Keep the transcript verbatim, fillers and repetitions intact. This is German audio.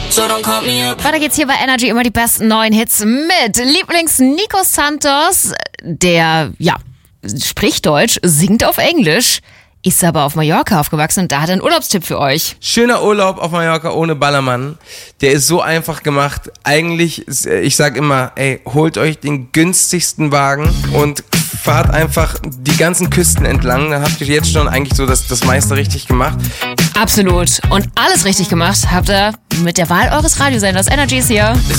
so don't call me up. Weiter geht's hier bei Energy, immer die besten neuen Hits mit Lieblings-Nico Santos, der, ja, spricht Deutsch, singt auf Englisch, ist aber auf Mallorca aufgewachsen und da hat er einen Urlaubstipp für euch. Schöner Urlaub auf Mallorca ohne Ballermann. Der ist so einfach gemacht. Eigentlich, ich sag immer, ey, holt euch den günstigsten Wagen und fahrt einfach die ganzen Küsten entlang. Dann habt ihr jetzt schon eigentlich so das, das meiste richtig gemacht. Absolut. Und alles richtig gemacht habt ihr mit der Wahl eures Radiosenders. Energy ist hier.